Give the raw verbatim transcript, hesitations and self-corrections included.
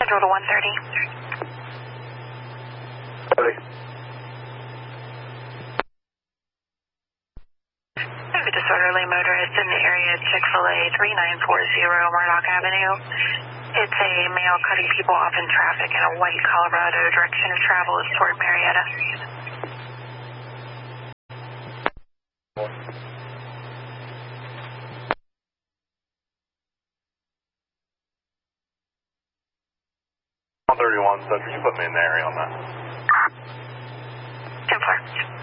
Central to one thirty. Ready. I have a disorderly motorist in the area of Chick-fil-A three nine four zero Murdoch Avenue. It's a male cutting people off in traffic in a white Colorado. Direction of travel is toward Marietta. one thirty-one, so can you put me in the area on that? ten four.